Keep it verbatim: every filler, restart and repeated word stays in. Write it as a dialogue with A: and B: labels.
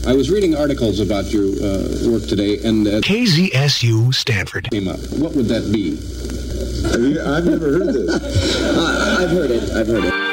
A: I was reading articles about your uh, work today, and uh,
B: K Z S U Stanford
A: came up. What would that be?
C: I've never heard this.
D: uh, I've heard it. I've heard it.